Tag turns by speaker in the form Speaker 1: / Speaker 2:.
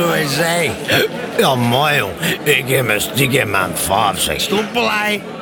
Speaker 1: USA. Ja, mooi, jong. Ik heb mijn stiek in mijn vader. Zeg, stoppelij.